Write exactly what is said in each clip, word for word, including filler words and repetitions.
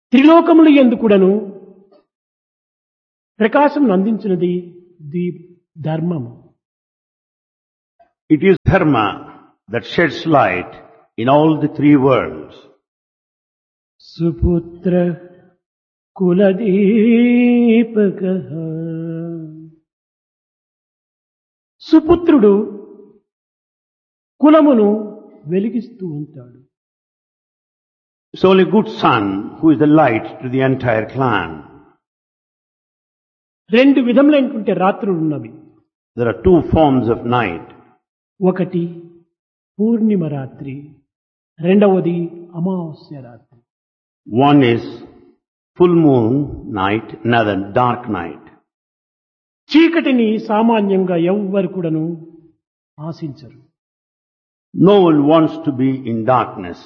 త్రిలోకములు యందు కూడాను ప్రకాశం అందించినది ది ధర్మము. It is dharma that sheds light in all the three worlds. సుపుత్ర కులదీపక. సుపుత్రుడు కులమును వెలిగిస్తూ ఉంటాడు. It's only good son who is the light to the entire clan. రెండు విధములైనటువంటి రాత్రులు ఉన్నవి. There are two forms of night. ఒకటి పూర్ణిమ రాత్రి, రెండవది అమావాస్య రాత్రి. One is full moon night, another dark night. చీకటిని సామాన్యంగా ఎవ్వరు కూడాను ఆశించరు. No one wants to be in darkness.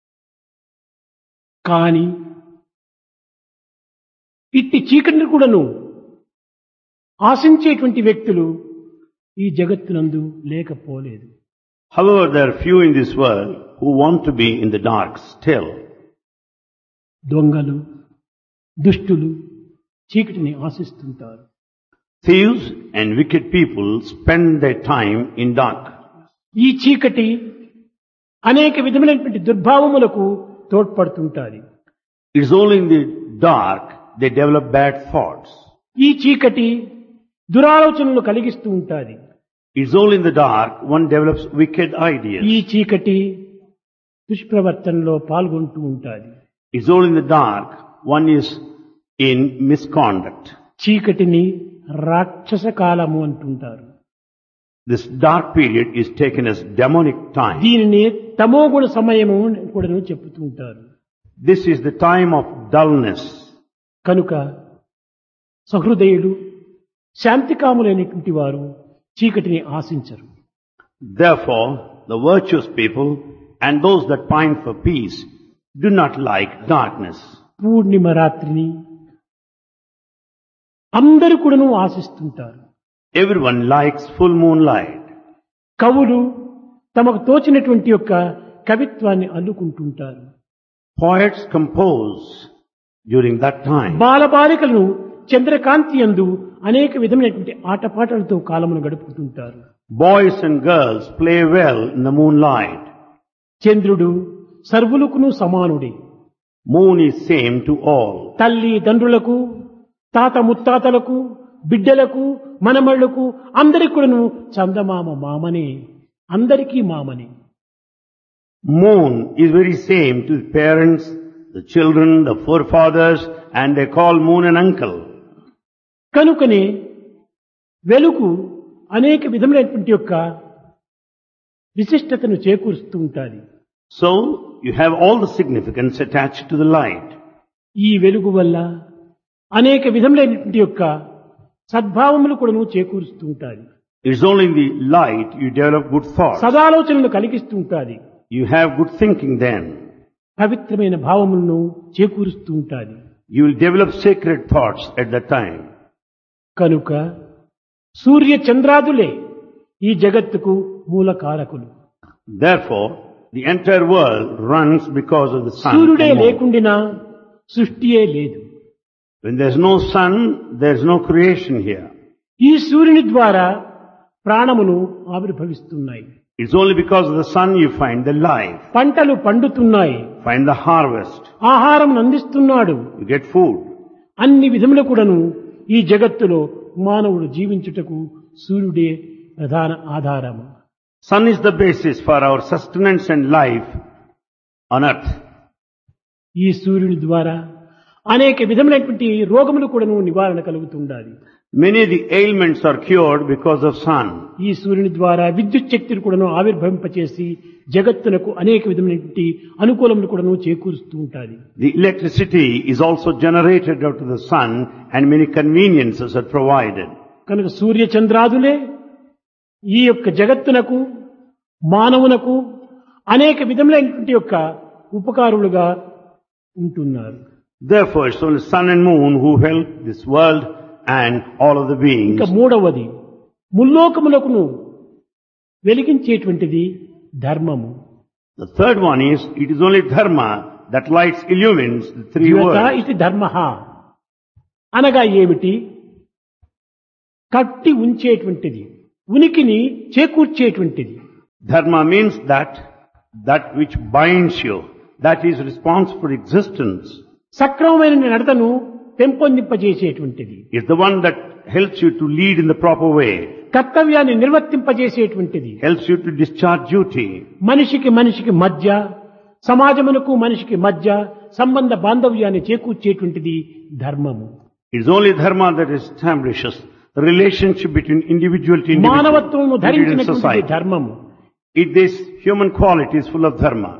కానీ ఇట్టి చీకటిని కూడాను ఆశించేటువంటి వ్యక్తులు ఈ జగత్తునందు లేకపోలేదు. However, there are few in this world who want to be in the dark still. దొంగలు, దుష్టులు చీకటిని ఆశిస్తుంటారు. Thieves and wicked people spend their time in dark. ఈ చీకటి అనేక విధమైనటువంటి దుర్భావములకు తోడ్పడుతుంటారు. It's only in the dark they develop bad thoughts. ఈ చీకటి దురాలోచనలు కలిగిస్తూ ఉంటాది. It's only in the dark one develops wicked ideas. ఈ చీకటి దుష్ప్రవర్తనలో పాల్గొంటూ ఉంటాది. It's only in the dark one is in misconduct. చీకటిని రాక్షస కాలము అంటుంటారు. This dark period is taken as demonic time. దీనిని తమోగుణ సమయము కూడా చెప్తూ ఉంటారు. This is the time of dullness. కనుక సహృదయులు, శాంతికాములైనటువంటి వారు చీకటిని ఆశించరు. Therefore, the virtuous people and those that pine for peace do not like darkness. పూర్ణిమ రాత్రిని అందరూ కూడాను ఆశిస్తుంటారు. Everyone likes full moonlight. కవులు తమకు తోచినటువంటి యొక్క కవిత్వాన్ని అల్లుకుంటుంటారు. Poets compose during that time. బాలబాలికలను చంద్రకాంతి యందు అనేక విధమైనటువంటి ఆటపాటలతో కాలమును గడుపుతుంటారు. Boys and girls play well in the moonlight. చంద్రుడు సర్వులకును సమానుడే. Moon is same to all. తల్లి తండ్రులకు, తాత ముత్తాతలకు, బిడ్డలకు, మనమళ్లకు అందరికీ కూడాను చందమామ మామనే, అందరికీ మామనే. Moon is very same to the parents, the children, the forefathers, and they call moon an uncle. కనుకనే వెలుగు అనేక విధములైనటువంటి యొక్క విశిష్టతను చేకూరుస్తూ ఉంటాది. So, you have all the significance attached to the light. ఈ వెలుగు వల్ల అనేక విధములైనటువంటి యొక్క సద్భావములు కూడాను చేకూరుస్తూ ఉంటాది. It's only in the light you develop good thoughts. సదాలోచనలు కలిగిస్తూ ఉంటాది. You have good thinking then. పవిత్రమైన భావములను చేకూరుస్తూ ఉంటాది. You will develop sacred thoughts at that time. కనుక సూర్య చంద్రాదులే ఈ జగత్తుకు మూల కారకులు. Therefore, the entire world runs because of the sun. సూర్యుడే and moon. లేకుండినా సృష్టియే లేదు. When there's no sun, there's no creation here. ఈ సూర్యుని ద్వారా ప్రాణములు ఆవిర్భవిస్తున్నాయి. It's only because of the sun you find the life, పంటలు పండుతున్నాయి. find the harvest, ఆహారం అందిస్తున్నాడు. you get food. అన్ని విధముల కూడాను ఈ జగత్తులో మానవుడు జీవించుటకు సూర్యుడే ప్రధాన ఆధారము. Sun is the basis for our sustenance and life on earth. ఈ సూర్యుని ద్వారా అనేక విధములైనటువంటి రోగములు కూడాను నివారణ కలుగుతుండాలి. Many of the ailments are cured because of sun. ఈ సూర్యుని ద్వారా విద్యుత్ శక్తిని కూడాను ఆవిర్భవింపచేసి జగత్తునకు అనేక విధమైనటువంటి అనుకూలములు కూడాను చేకూరుస్తూ ఉంటాది. The electricity is also generated out of the sun and many conveniences are provided. కనుక సూర్య చంద్రాదులే ఈ యొక్క జగత్తునకు మానవునకు అనేక విధములైనటువంటి యొక్క ఉపకారులుగా ఉంటున్నారు. Therefore, it's only sun and moon who help this world and all of the beings. ఇంకా మూడవది ముల్లోకములకును వెలిగించేటువంటిది ధర్మము. The third one is, it is only dharma that light illumines the three ద్యోత worlds. ఇది ధర్మః అనగా ఏమిటి? కట్టి ఉంచేటువంటిది, ఉనికిని చేకూర్చేటువంటిది. Dharma means that, that which binds you, that is responsible for existence. సక్రమమైన నడతను పెంపొందింపజేసేటువంటిది. It's the one that helps you to lead in the proper way, కర్తవ్యాన్ని నిర్వర్తింపజేసేటువంటిది. helps you to discharge duty. మనిషికి మనిషికి మధ్య, సమాజమునకు మనిషికి మధ్య సంబంధ బాంధవ్యాన్ని చేకూర్చేటువంటిది ధర్మము. It's only dharma that establishes the relationship between individual to individual, మానవత్వము between ధరించినటువంటి society. ధర్మము. It, this human quality is full of dharma.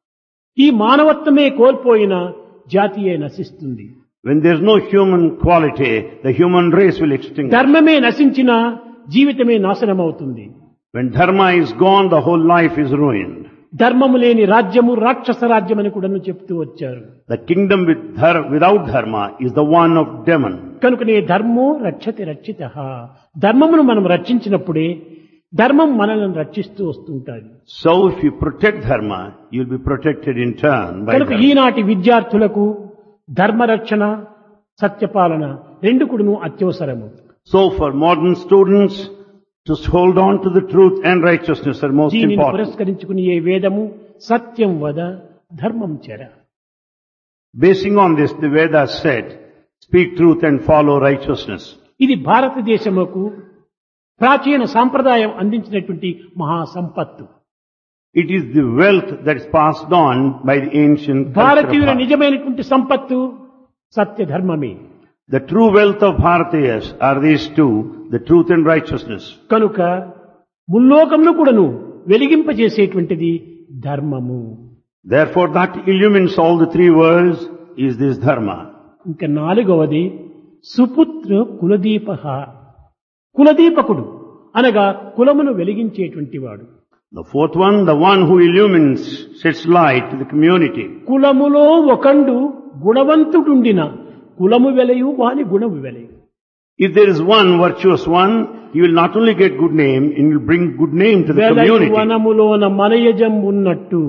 ఈ మానవత్వమే కోల్పోయిన జాతియే నశిస్తుంది. When there is no human quality, the human race will extinguish. ధర్మమే నశించిన జీవితమే నాశనమవుతుంది. When dharma is gone, the whole life is ruined. ధర్మము లేని రాజ్యము రాక్షస రాజ్యం అని కూడా చెప్తూ వచ్చారు. The kingdom with dhar- without dharma is the one of demon. కనుకనే ధర్మో రక్షతి రక్షితః. ధర్మమును మనం రక్షించినప్పుడే ధర్మం మనల్ని రక్షిస్తూ వస్తుంటాది. So if you protect dharma, you'll be protected in turn by కనుక dharma. ఈనాటి విద్యార్థులకు ధర్మరక్షణ, సత్యపాలన రెండు కూడాను అత్యవసరము. So for modern students, to hold on to the truth and righteousness are most దీనిని important. పురస్కరించుకుని ఏ వేదము సత్యం వద ధర్మం చెర. Basing on this, the Vedas said, speak truth and follow righteousness. ఇది భారతదేశముకు ప్రాచీన సాంప్రదాయం అందించినటువంటి మహా సంపత్తు. It is the wealth that is passed on by the ancient culture of భారతీయుల Bharat. నిజమైనటువంటి సంపత్తు సత్య ధర్మమే. The true wealth of Bharatiyas are these two, the truth and righteousness. కనుక ముల్లోకంలో కూడాను వెలిగింపజేసేటువంటిది ధర్మము. Therefore that illumines all the three worlds is this dharma. ఇంకా నాలుగవది సుపుత్ర కులదీపః. కులదీపకుడు అనగా కులమును వెలిగించేటువంటి వాడు. The fourth one, the one who illumines, sets light to the community. కులములో ఒకండు గుణవంతుడుండిన కులము వెలయు వాని గుణము వెలయు. If there is one virtuous one, he will not only get good name, he will bring good name to the వెలయు community. వనములోన మనయజం ఉన్నట్టు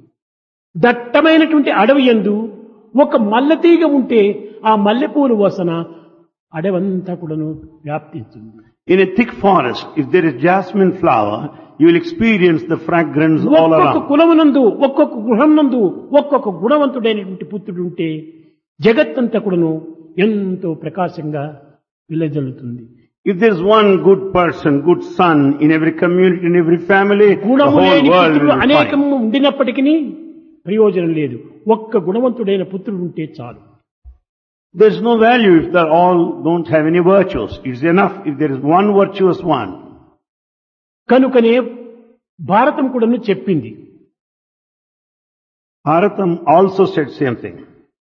దట్టమైనటువంటి అడవి యందు ఒక మల్లెతీగ ఉంటే ఆ మల్లెపూలు వాసన అడవంతా కూడాను వ్యాప్తిస్తుంది. In a thick forest, if there is jasmine flower, you will experience the fragrance all ఒక్కొక్క around. కులమునందు, ఒక్కొక్క గృహంనందు ఒక్కొక్క గుణవంతుడైనటువంటి పుత్రుడు ఉంటే జగత్తంతా కూడాను ఎంతో ప్రకాశంగా విలజల్లుతుంది. If there is one good person, good son in every community, in every family, the గుణము whole లేని world పుత్రులు will అనేకం find. ఉండినప్పటికీ ప్రయోజనం లేదు. ఒక్క గుణవంతుడైన పుత్రుడు ఉంటే చాలు. There is no value if they all don't have any virtues. It's enough if there is one virtuous one. కనుకనే భారతం కూడాను చెప్పింది. Bharatam also said same thing.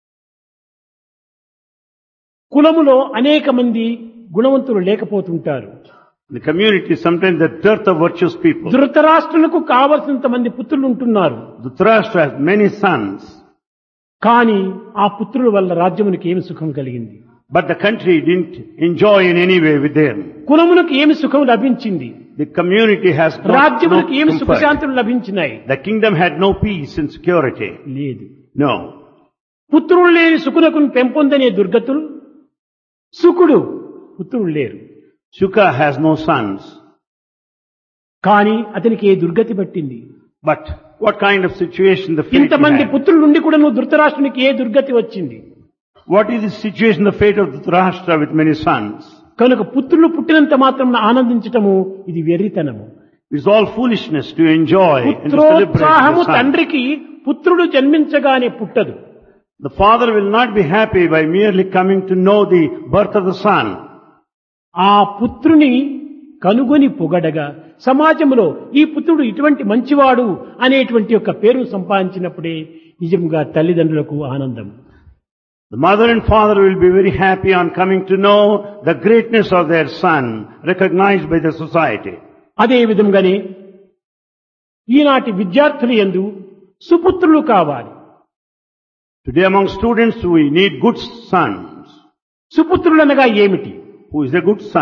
కులములో అనేక మంది గుణవంతులు లేకపోతుంటారు. The community, sometimes the dearth of virtuous people. ధృతరాష్ట్రులకు కావలసినంత మంది పుత్రులు ఉంటున్నారు. Dhritarashtra has many sons, కానీ ఆ పుత్రుల వల్ల రాజ్యమునికి ఏమి సుఖం కలిగింది? but the country didn't enjoy in any way with them. కులమునకు ఏమి సుఖం లభించింది? The community has no, no రాజ్యములకు ఏమి comfort. సుఖశాంతులు లభించినాయి? The kingdom had no peace and security. లేదు. No. పుత్రులు లేని సుకునకును పెంపొందనే దుర్గతులు, సుకుడు పుత్రులు లేరు. Shuka has no sons. కానీ అతనికి ఏ దుర్గతి పట్టింది? But what kind of situation the fate he ఇంతమంది had? పుత్రులు నుండి కూడా నువ్వు ధృతరాష్ట్రునికి ఏ దుర్గతి వచ్చింది? What is the situation, the fate of Dhritarashtra with many sons? కనుక పుత్రులు పుట్టినంత మాత్రం ఆనందించటము ఇది వెర్రితనము. It's all foolishness to enjoy and to celebrate పుత్రోత్సాహము the son. తండ్రికి పుత్రుడు జన్మించగానే పుట్టదు. The father will not be happy by merely coming to know the birth of the son. ఆ పుత్రుని కనుగొని పొగడగా సమాజంలో ఈ పుత్రుడు ఇటువంటి మంచివాడు అనేటువంటి ఒక పేరు సంపాదించినప్పుడే నిజంగా తల్లిదండ్రులకు ఆనందం. The mother and father will be very happy on coming to know the greatness of their son, recognized by the society. అదే విధంగానే ఈనాటి విద్యార్థులు యందు సుపుత్రులు కావాలి. Today among students we need good sons. సుపుత్రులనగా ఏమిటి? Who is a good son?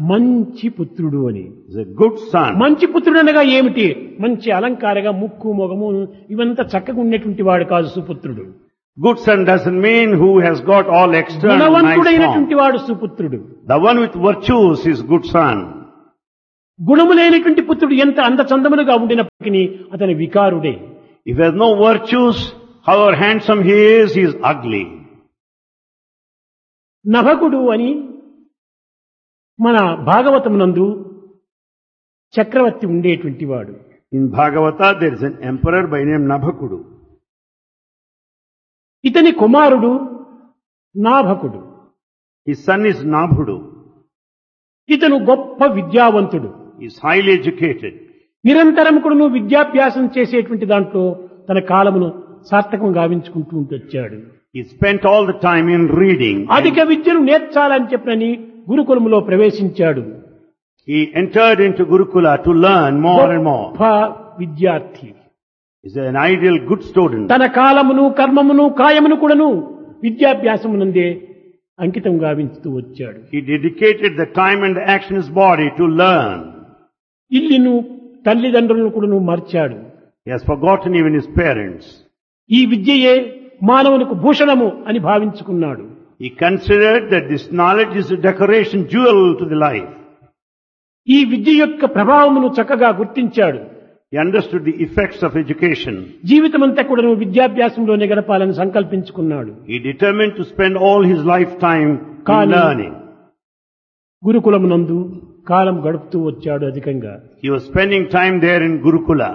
మంచి పుత్రుడు అని. He's a good son. మంచి పుత్రుడు అనగా ఏమిటి? మంచి అలంకారగా ముక్కు మొగము ఇవంతా చక్కగా ఉండేటువంటి వాడు కాదు సుపుత్రుడు. Good son doesn't mean who has got all external nice form. గుణవంతుడైనటువంటి వాడు సుపుత్రుడు. The one with virtues is good son. గుణము లేనటువంటి పుత్రుడు ఎంత అందచందములుగా ఉండినప్పటికీ అతని వికారుడే. If he has no virtues, however handsome he is, he is ugly. నభకుడు అని మన భాగవతమునందు చక్రవర్తి ఉండేటువంటి వాడు. In Bhagavata there is an emperor by name Nabhakudu. ఇతని కుమారుడు నాభకుడు. His son is Nabhudu. ఇతను గొప్ప విద్యావంతుడు. He is highly educated. నిరంతరం కూడా విద్యాభ్యాసం చేసేటువంటి దాంట్లో తన కాలమును సార్థకం గావించుకుంటూ వచ్చాడు. He spent all the time in reading. అధిక విద్యను నేర్చాలని చెప్పని గురుకులములో ప్రవేశించాడు. He entered into Gurukula to learn more and more. గొప్ప విద్యార్థి. He is an ideal good student. తన కాలమును కర్మమును కాయమును కూడాను విద్యాభ్యాసమునందే అంకితం గావించుతూ వచ్చాడు. He dedicated the time and the action of his body to learn. ఇల్లును తల్లిదండ్రులను కూడాను మర్చాడు. He has forgotten even his parents. ఈ విద్యయే మానవునికి భూషణము అని భావించుకున్నాడు. He considered that this knowledge is a decoration jewel to the life. ఈ విద్య యొక్క ప్రభావమును చక్కగా గుర్తించాడు. He understood the effects of education. జీవితమంతా కూడా విద్యాభ్యాసంలోనే గడపాలని సంకల్పించుకున్నాడు. He determined to spend all his lifetime in learning. గురుకులమునందు కాలం గడుపుతూ వచ్చాడు అధికంగా. He was spending time there in Gurukula.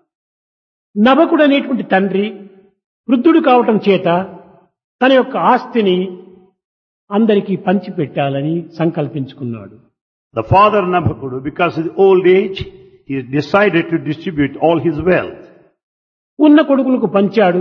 నభకుడు అనేటువంటి తండ్రి వృద్ధుడు కావటం చేత తన యొక్క ఆస్తిని అందరికీ పంచిపెట్టాలని సంకల్పించుకున్నాడు. The father Nabhakudu, because of the old age, he decided to distribute all his wealth. ఉన్న కొడుకులకు పంచాడు.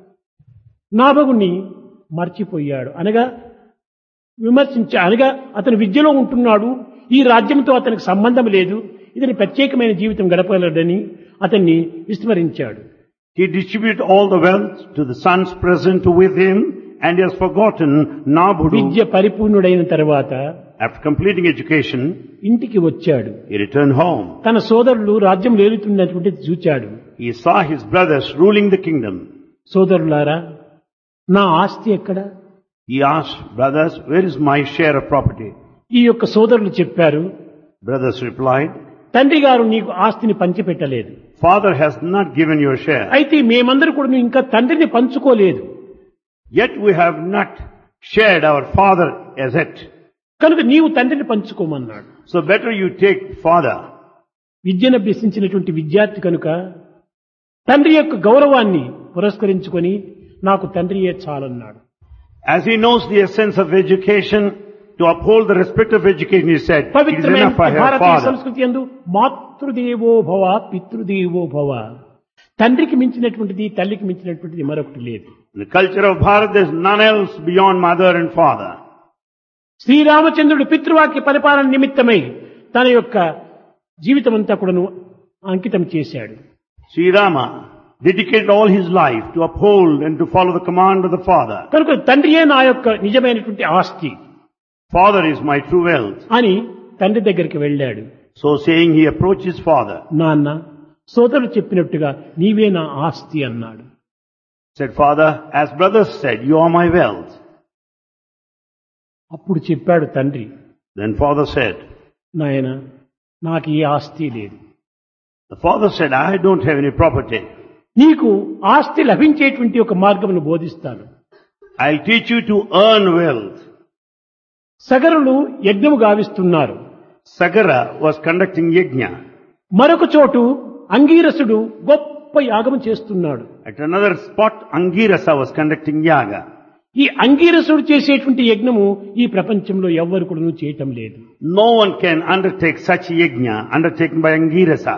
నాభకుని మర్చిపోయాడు. అనగా విమర్శించా అనగా అతను విద్యలో ఉంటున్నాడు. ఈ రాజ్యంతో అతనికి సంబంధం లేదు. ఇతని ప్రత్యేకమైన జీవితం గడపగలడని అతన్ని విస్మరించాడు. He distributed all the wealth to the sons present with him, and he has forgotten Nabhudu. విద్య పరిపూర్ణుడైన తర్వాత After completing education, ఇంటికి వచ్చాడు. he returned home. తన సోదరులు రాజ్యం ఏలుతున్నటువంటిది చూచాడు. He saw his brothers ruling the kingdom. సోదరులారా, నా ఆస్తి ఎక్కడ? He asked, brothers, where is my share of property? ఈ యొక్క సోదరులు చెప్పారు, Brothers replied, తండ్రి గారు నీకు ఆస్తిని పంచిపెట్టలేదు. Father has not given your share. అయితే మేమందరూ కూడా ఇంకా తండ్రిని పంచుకోలేదు. Yet we have not shared our father as yet. కనుక నీవు తండ్రిని పంచుకోమన్నాడు. So better you take father. విద్యను అభ్యసించినటువంటి విద్యార్థి కనుక తండ్రి యొక్క గౌరవాన్ని పురస్కరించుకొని నాకు తండ్రియే చాలన్నాడు. As he knows the essence of education, to uphold the respect of education, he said, it is పవిత్రమైన enough I have Bharatiya father. సంస్కృతి యందు మాతృదేవో భవ పితృదేవో భవ, తండ్రికి మించినటువంటిది తల్లికి మించినటువంటిది మరొకటి లేదు. In the culture of Bharat, there is none else beyond mother and father. శ్రీరామచంద్రుడు పితృవాక్య పరిపాలన నిమిత్తమై తన యొక్క జీవితం అంతా కూడాను అంకితం చేశాడు. Sri Rama dedicated all his life to uphold and to follow the command of the father. కనుక తండ్రియే నా యొక్క నిజమైనటువంటి ఆస్తి Father is my true wealth. అని తండ్రి దగ్గరికి వెళ్ళాడు. So saying, he approached his father. నాన్న, సోదరుడు చెప్పినట్టుగా నీవే నా ఆస్తి అన్నాడు. Said, Father, as brothers said, you are my wealth. అప్పుడు చెప్పాడు తండ్రి, Then father said, నాయన, నాకు ఈ ఆస్తి లేదు. the father said, I don't have any property. నీకు ఆస్తి లభించేటువంటి ఒక మార్గమును బోధిస్తాను. I'll teach you to earn wealth. సగరులు యజ్ఞము గావిస్తున్నారు. Sagara was conducting yajna. మరొక చోటు అంగీరసుడు గొప్ప యాగము చేస్తున్నాడు. At another spot, Angirasa was conducting yaga. ఈ అంగీరసుడు చేసేటువంటి యజ్ఞము ఈ ప్రపంచంలో ఎవ్వరు కూడా చేయటం లేదు. No one can undertake such yajna undertaken by Angirasa.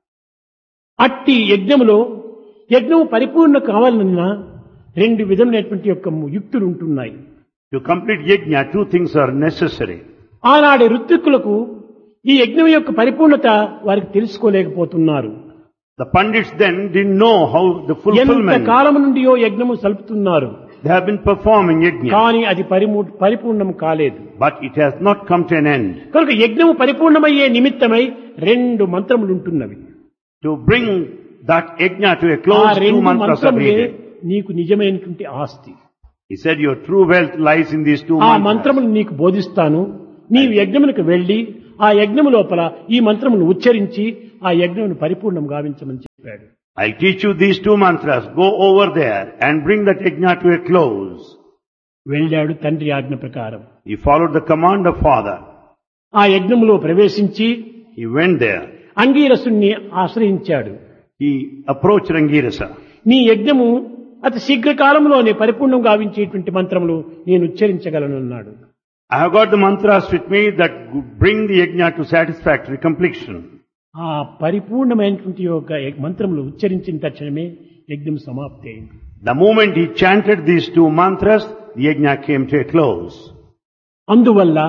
అట్టి యజ్ఞములో యజ్ఞము పరిపూర్ణ కావాలన్నా రెండు విధమైనటువంటి యొక్క యుక్తులు ఉంటున్నాయి. To complete yajna, two things are necessary. ఆనాటి ఋత్విక్కులకు ఈ యజ్ఞం యొక్క పరిపూర్ణత వారికి తెలుసుకోలేకపోతున్నారు. The pandits then didn't know how the ఎంత fulfillment. కాలం నుండియో యజ్ఞము సలుపుతున్నారు. they have been performing yajna, కానీ అది పరిమూ- పరిపూర్ణం కాలేదు. but it has not come to an end. కనుక యజ్ఞము పరిపూర్ణమయ్యే నిమిత్తమై రెండు మంత్రములు ఉంటున్నవి. To bring that yajna to a ఆ close, two రెండు mantras are మంత్రములే needed. నీకు నిజమైనటువంటి ఆస్తి. He said your true wealth lies in these two ఆ mantras. మంత్రములు నీకు బోధిస్తాను. నీవు యజ్ఞమునకు వెళ్లి ఆ యజ్ఞము లోపల ఈ మంత్రమును ఉచ్చరించి ఆ యజ్ఞమును పరిపూర్ణం గావించమని చెప్పాడు. I'll teach you these two mantras. Go over there and bring that yajna to a close. వెళ్ళాడు తండ్రి ఆజ్ఞ ప్రకారం. He followed the command of father. ఆ యజ్ఞములో ప్రవేశించి He went there. అంగీరసుని ఆశ్రయించాడు. He approached Angirasa. నీ యజ్ఞము అతి శీఘ్రకాలంలోనే పరిపూర్ణం గావించేటువంటి మంత్రములు నేను ఉచ్చరించగలను అన్నాడు. I have got the mantras with me that bring the yajna to satisfactory completion. ఆ పరిపూర్ణమైనటువంటి యొక్క మంత్రములు ఉచ్చరించిన తక్షణమే యజ్ఞం సమాప్తి అయింది. The moment he chanted these two mantras, the yajna came to a close. అందువల్ల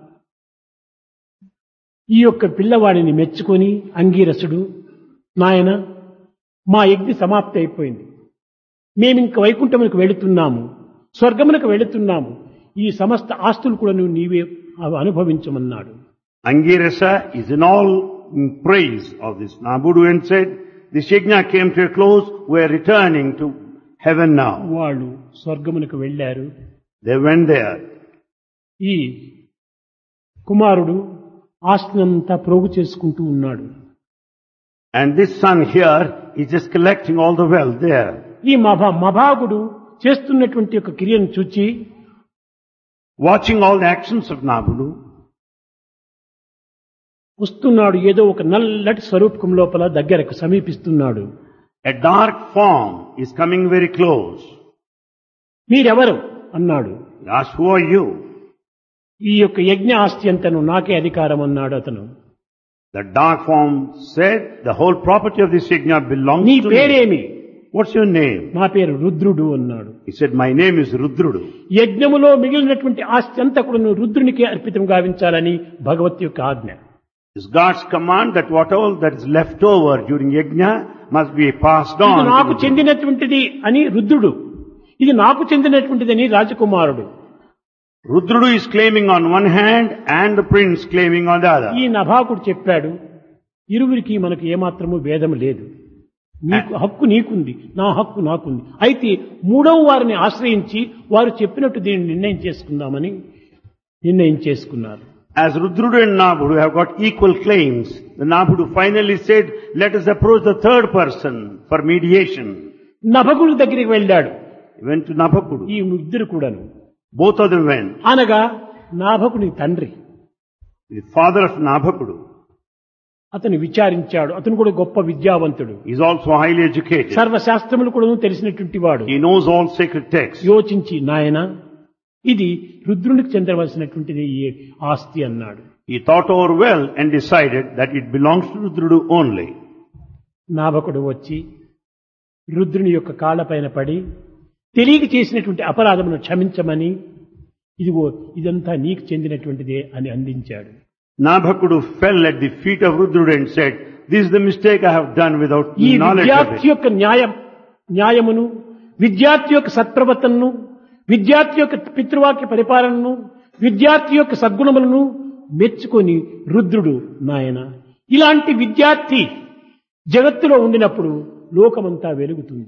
ఈ యొక్క పిల్లవాడిని మెచ్చుకొని అంగీరసుడు, నాయన మా యజ్ఞ సమాప్తి అయిపోయింది, మేమింక వైకుంఠమునకు వెళుతున్నాము, స్వర్గమునకు వెళుతున్నాము, ఈ సమస్త ఆస్తులు కూడా నువ్వు నీవే అనుభవించమన్నాడు. Angirasa is in all in praise of this Nabudu and said, this yajna came to a close, we are returning to heaven now. వాళ్ళు స్వర్గమునకు వెళ్ళారు. They went there. ఈ కుమారుడు ఆస్తినంతా ప్రోగు చేసుకుంటూ ఉన్నాడు. And this son here is just collecting all the wealth there. ఈ మభా మభాగుడు చేస్తున్నటువంటి యొక్క క్రియను చూచి Watching all the actions of Nabudu, వస్తున్నాడు. ఏదో ఒక నల్లటి స్వరూపకం లోపల దగ్గరకు సమీపిస్తున్నాడు. a dark form is coming very close. మీరెవరు అన్నాడు. He asked, who are you? ఈ యొక్క యజ్ఞ ఆస్తి అంతను నాకే అధికారం అన్నాడు అతను. The dark form said, the whole property of this yajna belongs నీ to me. పేరేమి? What's your name? నా పేరు రుద్రుడు అన్నాడు. He said, my name is Rudrudu. యజ్ఞములో మిగిలినటువంటి ఆస్తి అంతా కూడా నువ్వు రుద్రునికే అర్పితం గావించాలని భగవత్ యొక్క ఆజ్ఞ. It's God's command that whatever that is left over during yajna must be passed ఇది on. నాకు to Rudru. చెందినటువంటిది అని రుద్రుడు, ఇది నాకు చెందినటువంటిదని రాజకుమారుడు. Rudrudu is claiming on one hand and the prince claiming on the other. ఈ నభాకుడు చెప్పాడు, ఇరువురికి మనకు ఏమాత్రము భేదం లేదు, నీకు హక్కు నీకుంది, నా హక్కు నాకుంది, అయితే మూడవ వారిని ఆశ్రయించి వారు చెప్పినట్టు దీన్ని నిర్ణయం చేసుకుందామని నిర్ణయం చేసుకున్నారు. As Rudrudu and Nabudu have got equal claims, the Nabudu finally said, let us approach the third person for mediation. నభకుడు దగ్గరికి వెళ్ళాడు. He went to Nabakudu. ఈ ఇద్దరు కూడాను. Both of them went. అనగా నాభకుని తండ్రి The father of Nabakudu అతను విచారించాడు. అతను కూడా గొప్ప విద్యావంతుడు, is also highly educated. సర్వశాస్త్రములు కూడా తెలిసినటువంటి వాడు. He knows all sacred texts. యోచించి, నాయన ఇది రుద్రునికి చెందవలసినటువంటిది ఈ ఆస్తి అన్నాడు. He thought over well and decided that it belongs to Rudrudu only. నాభకుడు వచ్చి రుద్రుని యొక్క కాళ్ళపైన పడి తెలియక చేసినటువంటి అపరాధమును క్షమించమని, ఇదిగో ఇదంతా నీకు చెందినటువంటిదే అని అందించాడు. Nabakudu fell at the feet of Rudrudu and said, this is the mistake I have done without ఈ knowledge of విద్యార్థి it. యొక్క న్యాయం న్యాయమును, విద్యార్థి యొక్క సత్ప్రవర్తనను, విద్యార్థి యొక్క పితృవాక్య పరిపాలనను, విద్యార్థి యొక్క సద్గుణములను మెచ్చుకొని రుద్రుడు, నాయన ఇలాంటి విద్యార్థి జగత్తులో ఉండినప్పుడు లోకమంతా వెలుగుతుంది.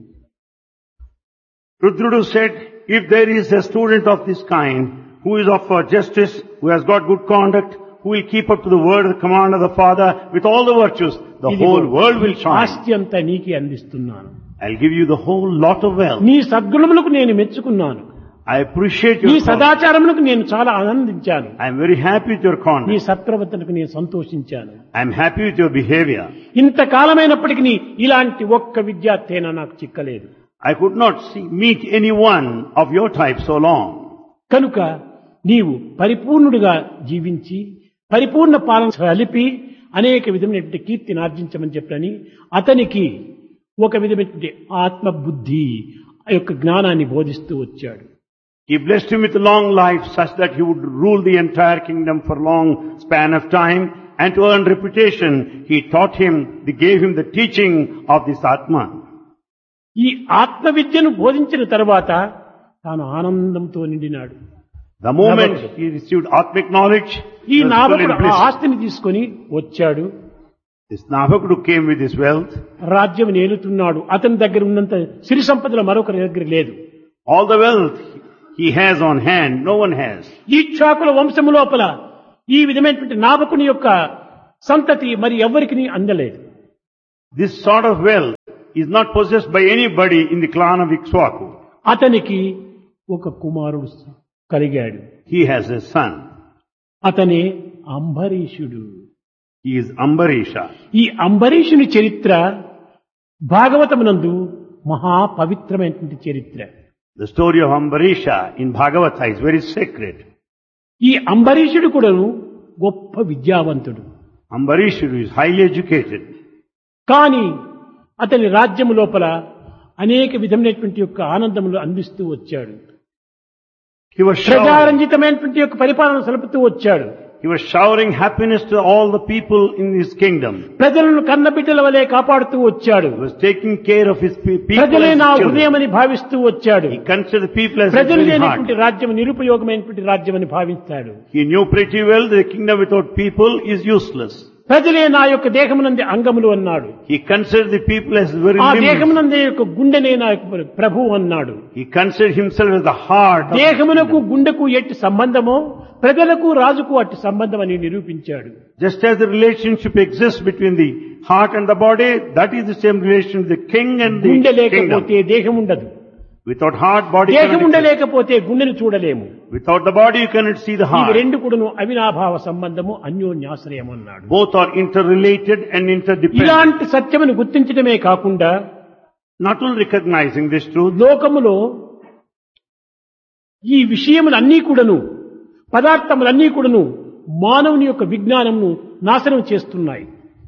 Rudrudu said, if there is a student of this kind who is of uh, justice, who has got good conduct, who will keep up to the word, the command of the Father with all the virtues, the ఇదిగో whole world will shine. ఆస్తి అంతా నీకే అందిస్తున్నాను. I'll give you the whole lot of wealth. నీ సద్గుణములకు నేను మెచ్చుకున్నాను. I appreciate నీ your conduct. సదాచారములకు నేను చాలా ఆనందించాను. I'm very happy with your నీ conduct. సత్ప్రవర్తనకు నేను సంతోషించాను. I'm happy with your behavior. ఇంతకాలమైనప్పటికీ ఇలాంటి ఒక్క విద్యార్థి అయినా నాకు చిక్కలేదు. I could not see, meet anyone of your type so long. కనుక నీవు పరిపూర్ణుడిగా జీవించి పరిపూర్ణ పాలన కలిపి అనేక విధమైనటువంటి కీర్తిని ఆర్జించమని చెప్పని అతనికి ఒక విధమైనటువంటి ఆత్మబుద్ధి ఆ యొక్క జ్ఞానాన్ని బోధిస్తూ వచ్చాడు. He blessed him with a long life such that he would rule the entire kingdom for long span of time, and to earn reputation, he taught him, he gave him the teaching of this Atma. ఈ ఆత్మ విద్యను బోధించిన తర్వాత తాను ఆనందంతో నిండినాడు. The moment he received Atmic knowledge, ఈ he was full in నాభకుడు ఆ bliss. ఆస్తిని తీసుకొని వచ్చాడు. This Navakudu came with his wealth. రాజ్యం నేలుతున్నాడు. అతని దగ్గర ఉన్నంత సిరి సంపదల మరొకరి దగ్గర లేదు. All the wealth he has on hand, no one has. ఈ ఇక్ష్వాకుల వంశము లోపల ఈ విధమైనటువంటి నాభకుని యొక్క సంతతి మరి ఎవరికి అందలేదు. This sort of wealth is not possessed by anybody in the clan of Ikshwaku. అతనికి ఒక కుమారుడు కలిగాడు. He has a son. అతనే అంబరీషుడు. He is Ambarisha. ఈ అంబరీషుని చరిత్ర భాగవతమునందు మహా పవిత్రమైనటువంటి చరిత్ర. The story of Ambarisha in Bhagavata is very sacred. ఈ అంబరీషుడు కూడాను గొప్ప విద్యావంతుడు. Ambarisha is highly educated. కానీ అతని రాజ్యము లోపల అనేక విధమైనటువంటి యొక్క ఆనందములు అందిస్తూ వచ్చాడు. He was showering, ప్రజారంజితమైనటువంటి యొక్క పరిపాలన సలుపుతూ వచ్చాడు. he was showering happiness to all the people in his kingdom. ప్రజలను కన్నబిడ్డల వలె కాపాడుతూ వచ్చాడు. He was taking care of his pe- people ప్రజలే as నా children. హృదయమని భావిస్తూ వచ్చాడు. He considered the people as his ప్రజలు very లేనటువంటి heart. రాజ్యం నిరుపయోగమైనటువంటి రాజ్యమని భావిస్తాడు. He knew pretty well that the kingdom without people is useless. ప్రజలే నా యొక్క దేహమునంది అంగములు అన్నాడు. He considered the people as very ఆ limbs. దేహమునందే యొక్క గుండెనే నా యొక్క ప్రభువు అన్నాడు. He considered himself as the heart of the దేహమునకు kingdom. గుండెకు ఎట్టి సంబంధమో ప్రజలకు రాజుకు అట్టి సంబంధం అని నిరూపించాడు. Just as the relationship exists between the heart and the body, that is the same relation with the king and the గుండె kingdom. లేకపోతే దేహం ఉండదు. Without heart, body దేహం cannot exist. ఉండలేకపోతే గుండెను చూడలేము. Without the body, you cannot see the ఇవి heart. రెండు కూడాను అవినాభావ సంబంధము అన్యోన్యాశ్రయం అన్నాడు. Both are interrelated and interdependent. ఇలాంటి సత్యమును గుర్తించడమే కాకుండా Not only recognizing this truth, లోకములో ఈ విషయములన్నీ కూడాను పదార్థములన్నీ కూడాను మానవుని యొక్క విజ్ఞానమును నాశనం చేస్తున్నాయి.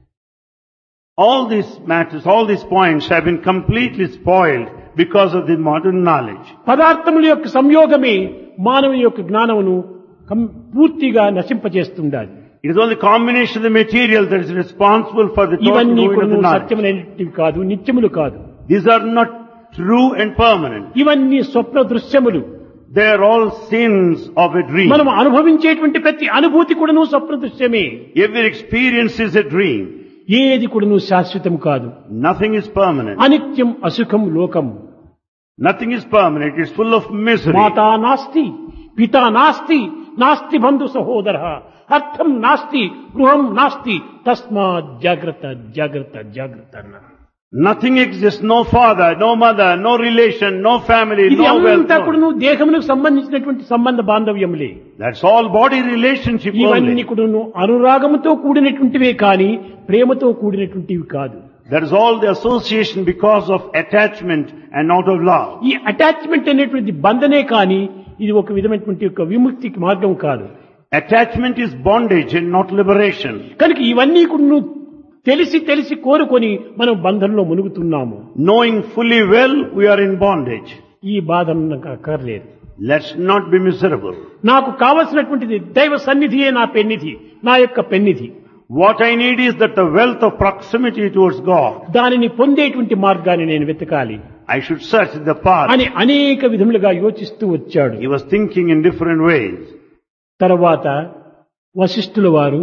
all these matters, all these points have been completely spoiled because of the modern knowledge. పదార్థముల యొక్క సంయోగమే మానవుని యొక్క జ్ఞానమును కం- పూర్తిగా నశింపజేస్తుండాలి. It is only combination of the material that is responsible for the total ఇవన్నీ ruin of కూడా the knowledge. సత్యమైనటివి కాదు, నిత్యములు కాదు. These are not true and permanent. ఇవన్నీ స్వప్న దృశ్యములు. They are all sins of a dream. మనం అనుభవించేటువంటి ప్రతి అనుభూతి కూడాను స్వప్న దృశ్యమే. Every experience is a dream. ఏది కూడాను శాశ్వతం కాదు. Nothing is permanent. అనిత్యం అసుఖం లోకం. Nothing is permanent. It's full of misery. మాతా నాస్తి, పితా నాస్తి, నాస్తి బంధు సహోదర, అర్థం నాస్తి, గృహం నాస్తి, తస్మాత్ జాగ్రత్త జాగ్రత్త జాగ్రత్త అన్నారు. Nothing exists. No father, no mother, no relation, no family, ఇది no wealth. అంతా కూడా No. నువ్వు దేహమునకు సంబంధించినటువంటి సంబంధ బాంధవ్యములే. That's all body relationship ఇవన్నీ only. కూడా నువ్వు అనురాగముతో కూడినటువంటివే కానీ ప్రేమతో కూడినటువంటివి కాదు. That is all the association because of attachment and not of love. ఈ అటాచ్మెంట్ అనేటువంటి బంధనే కానీ ఇది ఒక విధమైనటువంటి యొక్క విముక్తికి మార్గం కాదు. Attachment is bondage and not liberation. కనుక ఇవన్నీ కూడా నువ్వు తెలిసి తెలిసి కోరుకొని మనం బంధంలో మునుగుతున్నాము. Knowing fully well we are in bondage. ఈ బాధను నాకు అక్కర్లేదు. Let's not be miserable. నాకు కావలసినటువంటిది దైవ సన్నిధియే నా పెన్నిధి, నా యొక్క పెన్నిధి. What I need is that the wealth of proximity towards God. దానిని పొందేటువంటి మార్గాన్ని నేను వెతకాలి I should search the path. అని అనేక విధములుగా యోచిస్తూ వచ్చాడు. He was thinking in different ways. తర్వాత వశిష్ఠుల వారు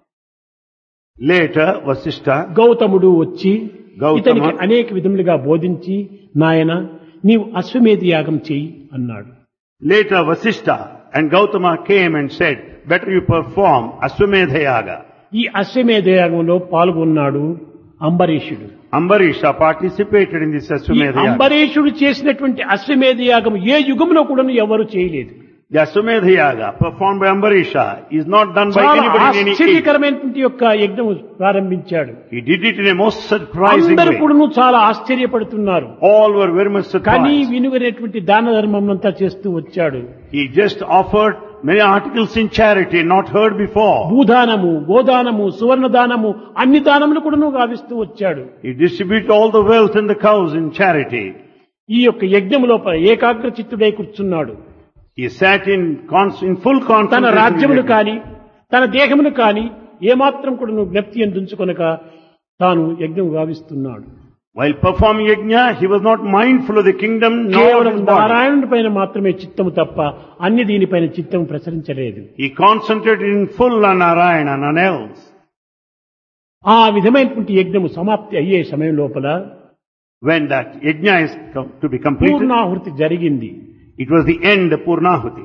Later, Vasishtha, గౌతముడు వచ్చి గౌతమ ఇతనికి అనేక విధములుగా బోధించి నాయన నీవు అశ్వమేధ యాగం చెయ్యి అన్నాడు. later Vasishtha and Gautama came and said, better you perform Aswamedha Yaga. ఈ అశ్వమేధ యాగంలో పాల్గొన్నాడు అంబరీషుడు. Ambarisha participated in this ఈ Aswamedha Yaga. అంబరీషుడు చేసినటువంటి అశ్వమేధ యాగం ఏ యుగంలో కూడా ఎవరు చేయలేదు. The Aswamedha Yaga performed by Ambarisha is not done by చాలా anybody in any age. ఆశ్చర్యకరమైనటువంటి యొక్క యజ్ఞం ప్రారంభించాడు. He did it in a most surprising అందరూ way. కూడా చాలా ఆశ్చర్యపడుతున్నారు. All were very much కానీ surprised. వినుగనేటువంటి దాన ధర్మం అంతా చేస్తూ వచ్చాడు. He just offered many articles in charity not heard before. భూదానము, గోదానము, సువర్ణదానము అన్ని దానములు కూడా గావిస్తూ వచ్చాడు. He distributed all the wealth and the cows in charity. ఈ యొక్క యజ్ఞం లోపల ఏకాగ్ర చిత్తుడై కూర్చున్నాడు. He sat in, cons- in full తన concentration. రాజ్యమును కాని తన దేహమును కాని ఏమాత్రం కూడా నువ్వు జ్ఞప్తి ఎందుకొనక తాను యజ్ఞం గావిస్తున్నాడు. While performing yajna, he was not mindful of the kingdom nor కేవలం his body. నారాయణుడి పైన మాత్రమే చిత్తము తప్ప అన్ని దీనిపైన చిత్తము ప్రసరించలేదు. He concentrated in full on Narayana, none else. ఆ విధమైనటువంటి యజ్ఞము సమాప్తి అయ్యే సమయం లోపల When that yajna is com- to be completed, పూర్ణాహుతి జరిగింది. it was the end of Purnahuti.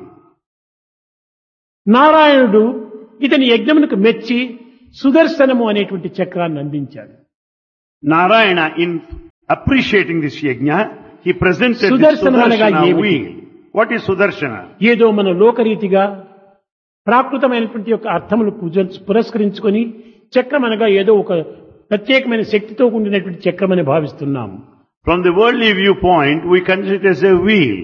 నారాయణుడు ఇతని యజ్ఞమునకు మెచ్చి సుదర్శనము అనేటువంటి చక్రాన్ని అందించాడు. Narayana, in appreciating this yajna, he presented the Sudarshana అనగా Sudarshana ఏమిటి? wheel. What is Sudarshana? ఏదో మన లోకరీతిగా ప్రాకృతమైనటువంటి యొక్క అర్థములు పూజ- పురస్కరించుకొని చక్రం అనగా ఏదో ఒక ప్రత్యేకమైన శక్తితో కూడినటువంటి చక్రం అని భావిస్తున్నాము. From the worldly viewpoint, we consider it as a wheel.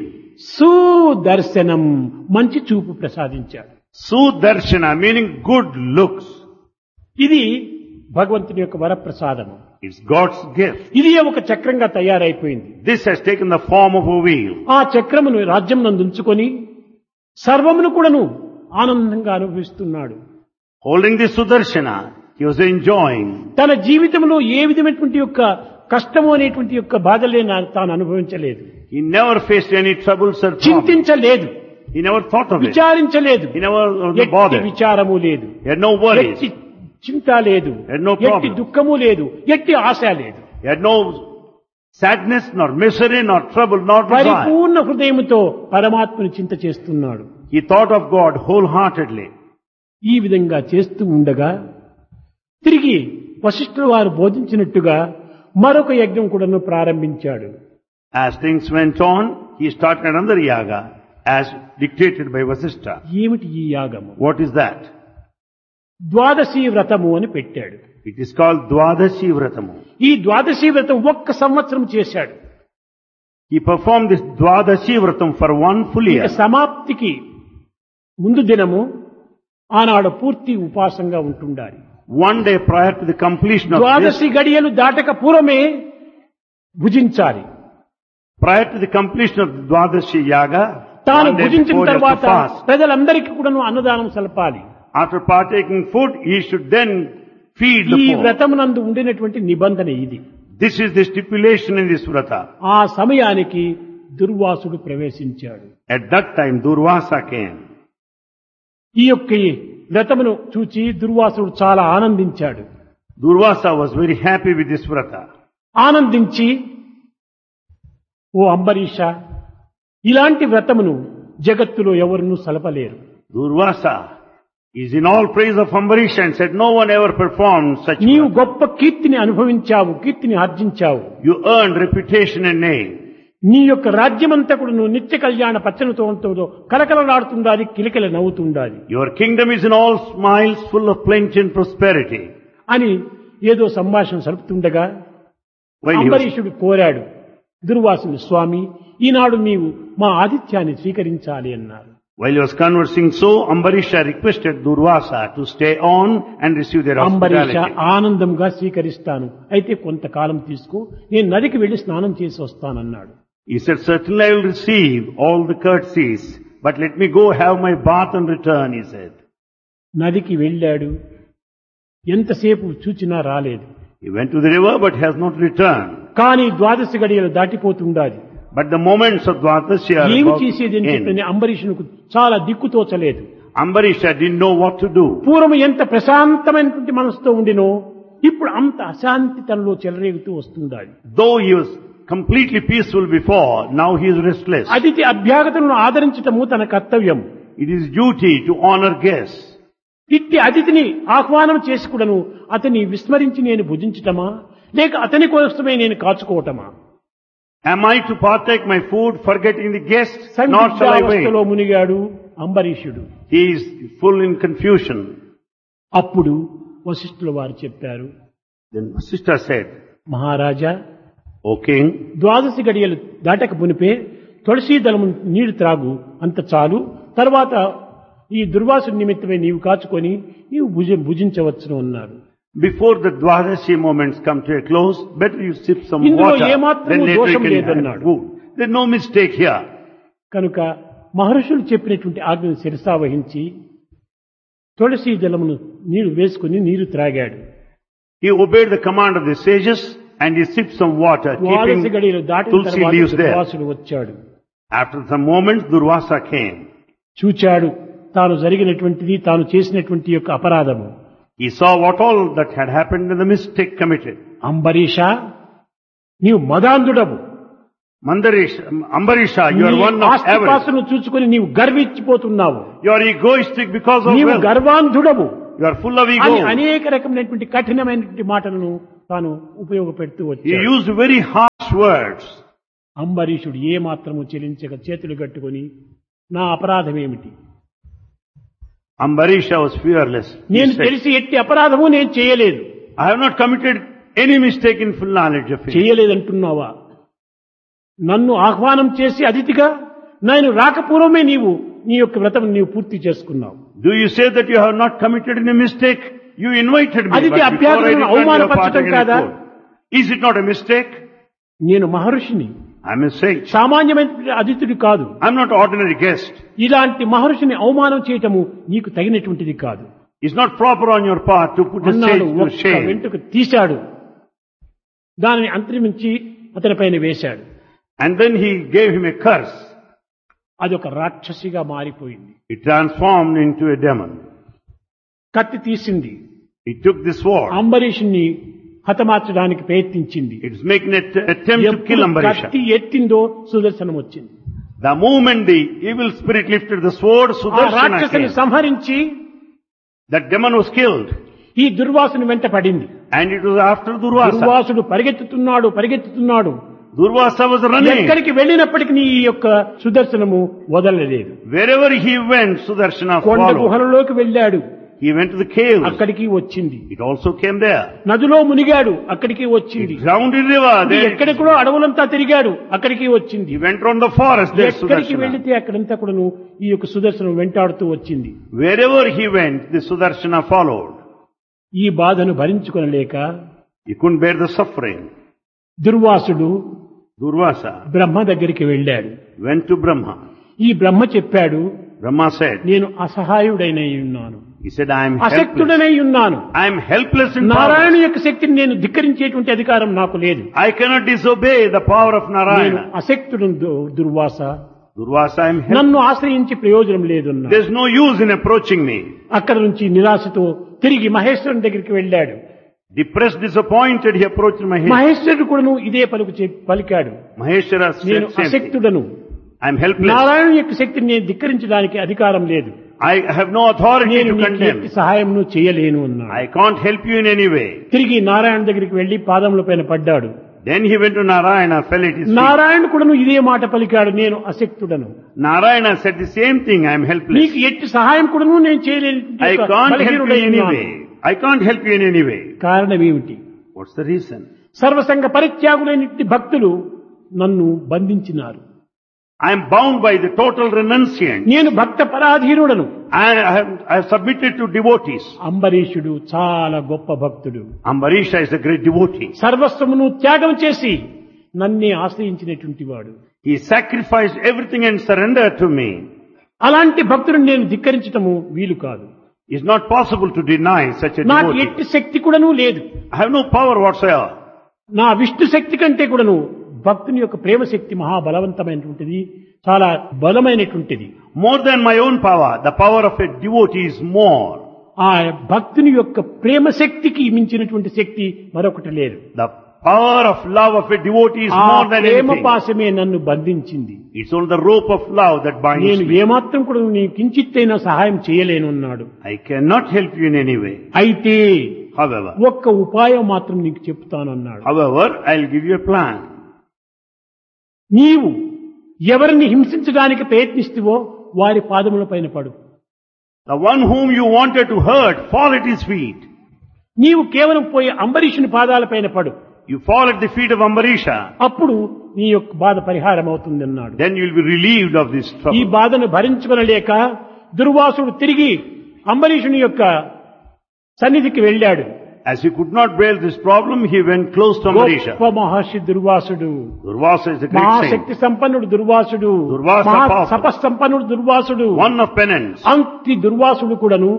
Sudarshanam మంచి చూపు ప్రసాదించాడు. Sudarshana, meaning good looks. ఇది భగవంతుని యొక్క వరప్రసాదము. It's God's gift. ఇది ఒక చక్రంగా తయారైపోయింది. This has taken the form of a wheel. ఆ చక్రమును రాజ్యం నందుంచుకొని సర్వమును కూడాను ఆనందంగా అనుభవిస్తున్నాడు. Holding the Sudarshana, he was enjoying. తన జీవితంలో ఏ విధమైనటువంటి యొక్క కష్టము అనేటువంటి యొక్క బాధలే నా- తాను అనుభవించలేదు, He never faced any troubles or problems. చింతించలేదు, He never thought of it. విచారించలేదు, He never was ఎట్టి bothered. విచారము లేదు, He had no worries. ఎట్టి చింత లేదు, Had no problem. ఎట్టి దుఃఖము లేదు, ఎట్టి ఆశ లేదు. He had no sadness, nor misery, nor trouble, nor desire. పరిపూర్ణ హృదయముతో పరమాత్మని చింత చేస్తున్నాడు. He thought of God wholeheartedly. ఈ విధంగా చేస్తూ ఉండగా తిరిగి వశిష్ఠుల వారు బోధించినట్టుగా మరొక యజ్ఞం కూడాను ప్రారంభించాడు. As things went on, he started another yaga as dictated by Vasishtha. ఏమిటి ఈ యాగము? What is that? ద్వాదశీ వ్రతము అని పెట్టాడు. It is called Dwadashi Vratamu. ఈ ద్వాదశీ వ్రతం ఒక్క సంవత్సరం చేశాడు. He performed this Dwadashi Vratam for one full ఇక year. సమాప్తికి ముందు దినము ఆనాడు పూర్తి ఉపాసంగా ఉంటుండాలి. One day prior to the completion of this, ద్వాదశి గడియలు దాటక పూర్వమే భుజించాలి. prior to the completion of the Dwadashi Yaga, తాను one day భుజించిన before he has to తర్వాత fast. ప్రజలందరికీ కూడాను అన్నదానం సలపాలి. After partaking food, he should then feed the ఈ poor. వ్రతమునందు ఉండినటువంటి నిబంధన ఇది. This is the stipulation in this vrata. ఆ సమయానికి దుర్వాసుడు ప్రవేశించాడు. At that time, Durvasa came. ఈ యొక్క ఈ వ్రతమును చూచి దుర్వాసుడు చాలా ఆనందించాడు. Durvasa was very happy with this vrata. ఆనందించి, ఓ అంబరీష, ఇలాంటి వ్రతమును జగత్తులో ఎవరునూ సలపలేరు. Durvasa is in all praise of Ambarisha and said, no one ever performed such నీవు vrata. గొప్ప కీర్తిని అనుభవించావు, కీర్తిని ఆర్జించావు. You earned reputation and name. నీ యొక్క రాజ్యమంతా కూడా నువ్వు నిత్య కళ్యాణ పచ్చనితో కలకలలాడుతుండాలి, కిలకిల నవ్వుతుండాలి Your kingdom is in all smiles, full of plenty and prosperity. అని ఏదో సంభాషణ సలుపుతుండగా While he was, అంబరీషుడు కోరాడు దుర్వాసుని, స్వామి, ఈనాడు నీవు మా ఆతిథ్యాన్ని స్వీకరించాలి అన్నారు. while he was conversing so, Ambarisha requested Durvasa to stay on and receive their Ambarisha hospitality. ఆనందంగా స్వీకరిస్తాను, అయితే కొంతకాలం తీసుకో, నేను నదికి వెళ్లి స్నానం చేసి వస్తానన్నాడు. He said, certainly I will receive all the courtesies, but let me go have my bath and return, he said. నదికి వెళ్ళాడు, ఎంతసేపు చూచినా రాలేదు. He went to the river but has not returned. కానీ ద్వాదశి గడియలు దాటిపోతుండాలి. But the moments of Dwadashi are ఏమి about చేసేది అని to చెప్పని end. అంబరీషునికి చాలా దిక్కుతోచలేదు. Ambarisha didn't know what to do. పూర్వం ఎంత ప్రశాంతమైనటువంటి మనసుతో ఉండినో ఇప్పుడు అంత అశాంతి తనలో చెలరేగుతూ వస్తుండాలి. Though he was completely peaceful before, now he is restless. అతిథి అభ్యాగతులను ఆదరించటము తన కర్తవ్యం. It is duty to honor guests. ఇట్టి అతిథిని ఆహ్వానం చేసి కూడాను అతని విస్మరించి నేను భుజించటమా, లేక అతని కోసమే నేను కాచుకోవటమా? Am I to partake my food, forgetting the guest? Not shall I wait. సందిగ్ధావస్థలో మునిగాడు అంబరీషుడు. He is full in confusion. అప్పుడు వశిష్ఠుల వారు చెప్పారు, Then Vasishtha said, మహారాజా, O king, ద్వాదశి గడియలు దాటక మునిపే తులసీ దళము నీరు త్రాగు, అంత చాలు. తర్వాత ఈ దుర్వాసు నిమిత్తమై నీవు కాచుకొని నీవు భుజ భుజించవచ్చును అన్నారు. before the Dwadashi moments come to a close, better you sip some ఇందులో water, ఏమాత్రము then later you దోషం can have లేదన్నాడు. food. There's no mistake here. కనుక మహర్షులు చెప్పినటువంటి ఆజ్ఞను శిరసావహించి తులసీ దళమును నీరు వేసుకుని నీరు త్రాగాడు. He obeyed the command of the sages and he sipped some water, ద్వాదశ keeping గడియలు దాటిన tulsi తర్వాత leaves there. దుర్వాసుడు వచ్చాడు. After some moments, Durvasa came. చూచాడు తాను జరిగినటువంటిది, తాను చేసినటువంటి యొక్క అపరాధము. He saw what all that had happened and the mistake committed. Ambarisha, నీవు మదాంధుడవు. Mandarisha, Ambarisha, you are నీ one of avarice. ఆస్తిపాస్తులను చూసుకుని నీవు గర్వించిపోతున్నావు. You are egoistic because of నీవు wealth. గర్వాంధుడవు You are full of అని ego. అనేక రకమైనటువంటి కఠినమైనటువంటి మాటలను తాను ఉపయోగపెడుతూ He వచ్చాడు. used very harsh words. అంబరీషుడు ఏ మాత్రము చెలించక చేతులు కట్టుకొని, నా అపరాధం ఏమిటి? Ambarisha was fearless. He నేను said, తెలిసి ఎట్టి అపరాధము నేను చేయలేదు. I have not committed any mistake in full knowledge of it. చేయలేదంటున్నావా? నన్ను ఆహ్వానం చేసి అతిథిగా నేను రాకపూర్వమే నీవు నీ యొక్క వ్రతం నీవు పూర్తి చేసుకున్నావు. Do you say that you have not committed any mistake? You invited me, అతిథి but before I అభ్యాగతను returned, you have అవమానపరచడం partaken in కాదా? food. Is it not a mistake? నేను మహర్షిని, I am a sage. సామాన్యమైన అతిథుడు కాదు. I am not ordinary guest. ఇలాంటి మహర్షిని అవమానం చేయటము నీకు తగినటువంటిది కాదు It's not proper on your part to put a అన్నాడు. sage to ఒక్క shame. వెంట్రుక తీశాడు, దానిని అంతరించి అతని పైన వేశాడు. And then he gave him a curse. అది ఒక రాక్షసిగా మారిపోయింది. It transformed into a demon. కత్తి తీసింది, He took the sword. అంబరీషుని హతమార్చడానికి ప్రయత్నించింది. It's making an attempt to kill ఎప్పుడు Ambarisha. కత్తి ఎత్తిందో సుదర్శనం వచ్చింది. The moment the evil spirit lifted the sword, ఆ Sudarshana రాక్షసుని came. సంహరించి That demon was killed. ఈ దుర్వాసుని వెంట పడింది. And it was after Durvasa. Durvasudu పరిగెత్తుతున్నాడు పరిగెత్తుతున్నాడు Durvasa was running. ఎక్కడికి వెళ్ళినప్పటికీ ఈ యొక్క సుదర్శనము వదలలేదు. Wherever he went, Sudarshana కొండ followed. గుహలలోకి వెళ్ళాడు, He went to the caves. అక్కడికి వచ్చింది. It also came there. నదిలో మునిగాడు, అక్కడికి వచ్చింది. He drowned in river. There it- ఎక్కడికో అడవులంతా తిరిగాడు, అక్కడికి వచ్చింది. He went around the forest. There ఎక్కడికి Sudarshana. వెళితే అక్కడంతా కూడాను ఈ యొక్క సుదర్శనం వెంటాడుతూ వచ్చింది. Wherever he went, the Sudarshana followed. ఈ బాధను భరించుకొనలేక He couldn't bear the suffering. Durvasudu Durvasa బ్రహ్మ దగ్గరికి వెళ్ళాడు. went to Brahma. ఈ బ్రహ్మ చెప్పాడు, Brahma said, నేను అసహాయుడైనై ఉన్నాను, he said, I am helpless. అశక్తుడనై ఉన్నాను. I am helpless in Narayana power. యొక్క శక్తిని నేను ధిక్కరించేటువంటి అధికారం నాకు లేదు. I cannot disobey the power of నేను Narayana. అశక్తుడు Durvasa, Durvasa, I am helpless. నన్ను ఆశ్రయించి ప్రయోజనం లేదు. There's no use in approaching me. అక్కడ నుంచి నిరాశతో తిరిగి మహేశ్వరుని దగ్గరికి వెళ్ళాడు. Depressed, disappointed, he approached Maheshwara. మహేశ్వరుడు కూడాను ఇదే పలుకు చె- పలికాడు, Maheshwara నేను said, same thing. అశక్తుడను, I am helpless. Narayana యొక్క శక్తిని నేను ధిక్కరించడానికి అధికారం లేదు, I have no authority నేను to నీకు condemn. ఎట్టి సహాయంను చేయలేను అన్నాడు. I can't help you in any way. తిరిగి నారాయణ దగ్గరికి వెళ్లి పాదముల పైన పడ్డాడు. Then he went to Narayana, fell at his feet. Narayana కూడాను ఇదే మాట పలికాడు, నేను అశక్తుడను, Narayana said the same thing, I am helpless. నీకు ఎట్టి సహాయం కూడాను నేను చేయలేను, I can't help you in any way. I can't help you in any way. కారణం ఏమిటి? What's the reason? సర్వసంగ పరిత్యాగులైనటువంటి భక్తులు నన్ను బంధించినారు. I am bound by the total renunciant. నేను భక్త పరాధీనుడను. I have, I have submitted to devotees. అంబరీషుడు చాలా గొప్ప భక్తుడు. Ambarisha is a great devotee. సర్వస్వమును త్యాగం చేసి నన్నే ఆశ్రయించినటువంటి వాడు. He sacrificed everything and surrendered to me. అలాంటి భక్తుడిని నేను ధిక్కరించటము వీలు కాదు. It's not possible to deny such a నాకు devotee. ఎట్టి శక్తి కూడాను లేదు. I have no power whatsoever. నా విష్ణు శక్తి కంటే కూడాను భక్తుని యొక్క ప్రేమ శక్తి మహాబలవంతమైనటువంటిది, చాలా బలమైనటువంటిది. More than my own power, the power of a devotee is more. ఆ భక్తుని యొక్క ప్రేమ శక్తికి మించినటువంటి శక్తి మరొకటి లేదు. The power of love of a devotee is ఆ more than ప్రేమ anything. పాశమే నన్ను బంధించింది. It's only the rope of love that binds నేను me. ఏమాత్రం కూడా నీ కించిత్తైనా సహాయం చేయలేను అన్నాడు. I cannot help you in any way. అయితే However, ఒక్క ఉపాయం మాత్రం నీకు చెప్తాను అన్నాడు. however, I'll give you a plan. నీవు ఎవరిని హింసించడానికి ప్రయత్నిస్తువో వారి పాదముల పైన పడు. The one whom you wanted to hurt, fall at his feet. నీవు కేవలం పోయి అంబరీషుని పాదాల పైన పడు. You fall at the feet of Ambarisha. అప్పుడు నీ యొక్క బాధ పరిహారం అవుతుంది అన్నాడు. Then you'll be relieved of this ఈ trouble. బాధను భరించుకొనలేక దుర్వాసుడు తిరిగి అంబరీషుని యొక్క సన్నిధికి వెళ్ళాడు. As he could not bear this problem, he went close to Ambarisha. గొప్ప మహర్షి దుర్వాసుడు, Durvasa is a great Mahashakti saint. సంపన్నుడు దుర్వాసుడు, దుర్వాస మహా powerful. తపస్సంపన్నుడు Durvasudu. One of penance. అంతి దుర్వాసుడు కూడాను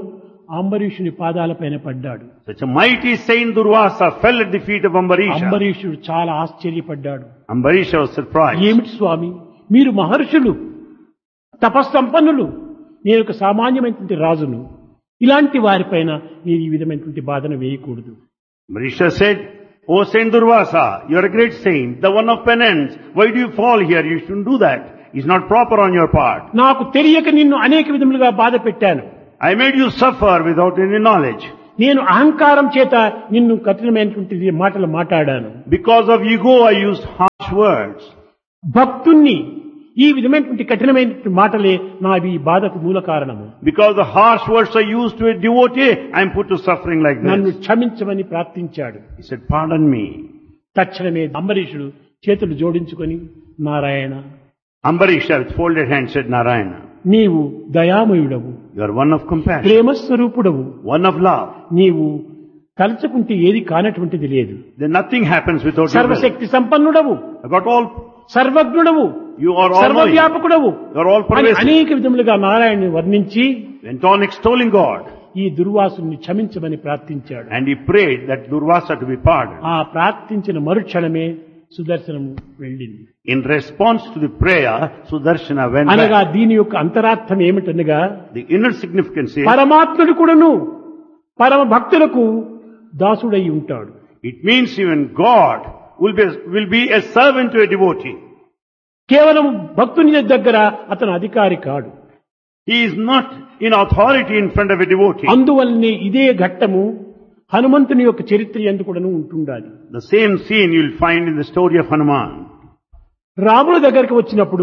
అంబరీషుని పాదాలపైన పడ్డాడు. Such a mighty saint Durvasa fell at the feet of Ambarisha. అంబరీషుడు చాలా ఆశ్చర్యపడ్డాడు. Ambarisha was surprised. ఏమిటి స్వామి, మీరు మహర్షులు, తపస్సంపన్నులు, నేను ఒక సామాన్యమైనటువంటి రాజును, ఇలాంటి వారిపైన మీరు ఈ విధమైనటువంటి బాధను వేయకూడదు. Ambarisha said, O Saint Durvasa, you are a great saint, the one of penance. Why do you fall here? You shouldn't do that. It's not proper on your part. నాకు తెలియక నిన్ను అనేక విధములుగా బాధ పెట్టాను. I made you suffer without any knowledge. నేను అహంకారం చేత నిన్ను కఠినమైనటువంటి మాటలు మాట్లాడాను. Because of ego, I used harsh words. భక్తుణ్ణి ఈ విధమైనటువంటి కఠినమైనటువంటి మాటలే నా ఈ బాధకు మూల కారణము. Because the harsh words I used to a devotee, I am put to suffering like నన్ను this. క్షమించమని ప్రార్థించాడు. He said, pardon me. తక్షణమే అంబరీషుడు చేతులు జోడించుకొని, Narayana, Ambarisha with folded hands said, Narayana, నీవు దయామయుడవు, you are one of compassion, ప్రేమస్వరూపుడవు, one of love. నీవు తలచుకుంటే ఏది కానటువంటిది లేదు. Then nothing happens without your will. సర్వశక్తి సంపన్నుడవు, I got all, సర్వజ్ఞుడవు, you are all knowing. సర్వవ్యాపకుడవు You are all అని pervasive. అనేక విధములుగా నారాయణుని వర్ణించి Went on extolling God. ఈ దుర్వాసుని క్షమించమని ప్రార్థించాడు. And he prayed that Durvasa to be pardoned. ఆ ప్రార్థించిన మరుక్షణమే సుదర్శనము వెళ్ళింది. In response to the prayer, Sudarshana went అనగా back. దీని యొక్క అంతరార్థం ఏమిటనగా, The inner significance is, పరమాత్ముడు కూడాను పరమ భక్తులకు దాసుడై ఉంటాడు. it means even God will be, will be a servant to a devotee. కేవలం భక్తుని దగ్గర అతను అధికారి కాడు. He is not in authority in front of a devotee. అందువల్లనే ఇదే ఘట్టము హనుమంతుని యొక్క చరిత్ర యందు కూడాను ఉంటుండాలి. The same scene you will find in the story of Hanuman. రాముల దగ్గరికి వచ్చినప్పుడు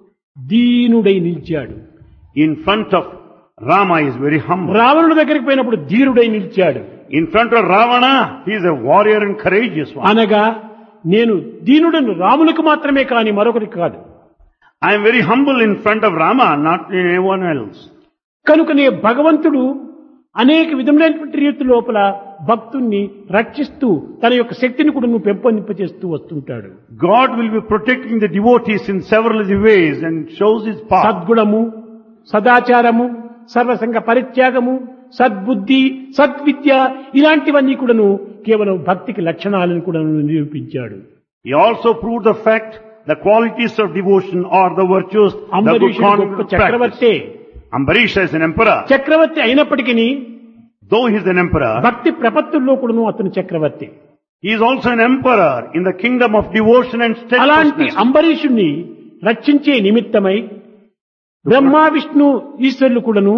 దీనుడై నిలిచాడు. In front of Rama he is very humble. రావణుడి దగ్గరికి పోయినప్పుడు ధీరుడై నిలిచాడు. In front of Ravana he is a warrior and courageous one. అనగా నేను దీనుడను రామునికి మాత్రమే కాని మరొకరికి కాదు. I am very humble in front of Rama, not in anyone else. కనుకనే భగవంతుడు అనేక విధములైనటువంటి రీతి లోపల భక్తుణ్ణి రక్షిస్తూ తన యొక్క శక్తిని కూడా నువ్వు పెంపొందింపచేస్తూ వస్తుంటాడు. God will be protecting the devotees in several of the ways and shows his path. సద్గుణము, సదాచారము, సర్వసంగ పరిత్యాగము, సద్బుద్ధి, సద్విద్య ఇలాంటివన్నీ కూడాను కేవలం భక్తికి లక్షణాలను కూడా నిరూపించాడు. He also proved the fact, the qualities of devotion or the virtues, the good అంబరీషుడు గొప్ప conduct చక్రవర్తే. practice. Ambarisha is an emperor. చక్రవర్తి అయినప్పటికీ Though he is an emperor, భక్తి ప్రపత్తుల్లో కూడాను అతను చక్రవర్తి. he is also an emperor in the kingdom of devotion and అలాంటి steadfastness. అంబరీషుణ్ణి రక్షించే నిమిత్తమై బ్రహ్మ, విష్ణు, ఈశ్వరులు కూడాను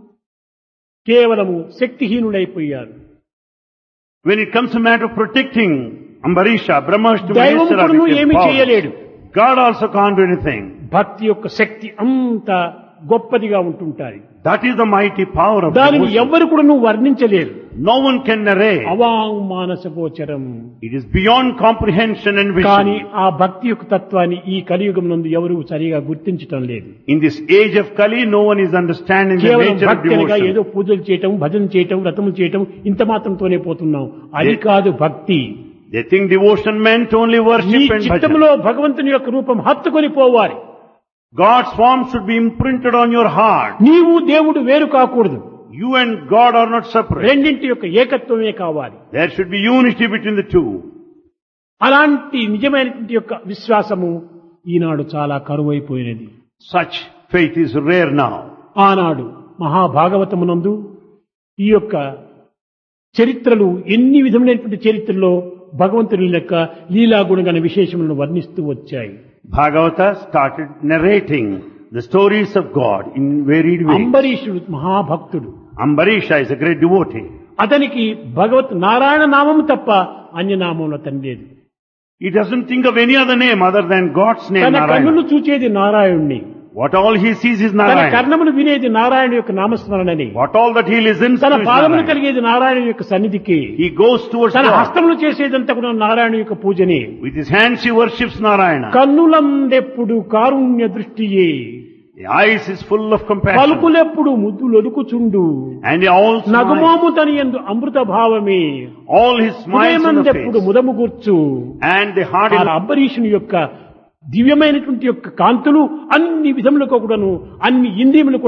కేవలము శక్తిహీనులైపోయారు. When it comes to matter of protecting Ambarisha, Brahma, Vishnu, దైవం Maheshwara కూడాను became ఏమీ powerless. చేయలేడు. God also can't do anything. భక్తి యొక్క శక్తి అంత గొప్పదిగా ఉంటుంటాయి. That is the mighty power of దానిని devotion. ఎవ్వరు కూడా నువ్వు వర్ణించలేరు. No one can narrate. అవాంగ్మానస గోచరం. It is beyond comprehension and కానీ vision. ఆ భక్తి యొక్క తత్వాన్ని ఈ కలియుగం నందు ఎవరు సరిగా గుర్తించటం లేదు. In this age of Kali, no one is understanding the కేవలం nature of భక్తి అనగా ఏదో devotion. పూజలు చేయటం, భజన చేయటం, వ్రతములు చేయటం ఇంత మాత్రంతోనే పోతున్నాం. అది కాదు భక్తి. They think devotion meant only నీ worship and bhajan. చిత్తములో భగవంతుని యొక్క రూపం హత్తుకొని పోవాలి. God's form should be imprinted on your heart. నీవు దేవుడు వేరు కాకూడదు. You and God are not separate. రెండింటి యొక్క ఏకత్వమే కావాలి. There should be unity between the two. అలాంటి నిజమైనటువంటి యొక్క విశ్వాసము ఈనాడు చాలా కరువైపోయినది. Such faith is rare now. ఆనాడు మహాభాగవతమునందు ఈ యొక్క చరిత్రలు ఎన్ని విధములైనటువంటి చరిత్రలో భగవంతుని యొక్క లీలాగుణగణ విశేషములను వర్ణిస్తూ వచ్చాయి. Bhagavata started narrating the stories of God in varied ways. అంబరీషుడు మహాభక్తుడు. Ambarisha is a great devotee. అతనికి భగవత్ నారాయణ నామము తప్ప అన్యనామం అతని లేదు. He doesn't think of any other name other than God's name, తన కన్నులు Narayana. చూచేది నారాయణుణ్ణి, What all he sees is తన Narayana. కర్ణములు వినేది నారాయణ యొక్క నామస్మరణని, What all that he listens to తన is పాదములు Narayana. కలిగేది నారాయణ యొక్క సన్నిధికి, He goes towards తన God. హస్తములు చేసేదంతా కూడా నారాయణ యొక్క పూజని. With his hands he worships Narayana. కన్నులందెప్పుడు Karunya దృష్టియే, The eyes is full of compassion. పలుకులెప్పుడు ముద్దులొలుకుచుండు, And he all smiles. నగుమోము తని యందు అమృత భావమే, All his smiles on the హృదయమందెప్పుడు face. ముదము కూర్చు. And the heart ఆ is అంబరీషుని యొక్క దివ్యమైనటువంటి యొక్క కాంతులు అన్ని విధములకు కూడాను, అన్ని ఇంద్రియములు కూడాను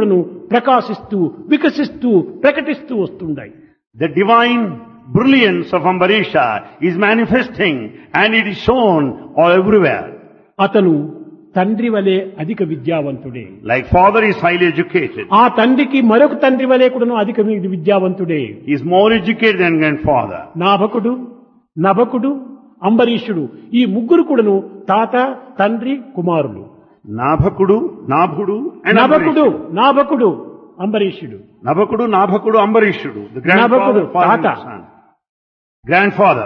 ప్రకాశిస్తూ వికసిస్తూ ప్రకటిస్తూ వస్తుంటాయి. The divine brilliance of Ambarisha is manifesting and it is shown all everywhere. అతను తండ్రి వలె అధిక విద్యావంతుడే. Like father is highly educated. ఆ తండ్రికి మరొక తండ్రి వలె కూడాను అధిక విద్యావంతుడే. He is more educated than grandfather. నాభకుడు, నభకుడు, అంబరీషుడు ఈ ముగ్గురు కూడాను తాత, తండ్రి, కుమారులు. Nabhakudu, Nabhudu and నభకుడు, Ambarishudu. నాభకుడు, అంబరీషుడు. Nabhakudu, Nabhakudu, Ambarishudu. The Nabhakudu, grandfather, father and Tata. son. Grandfather.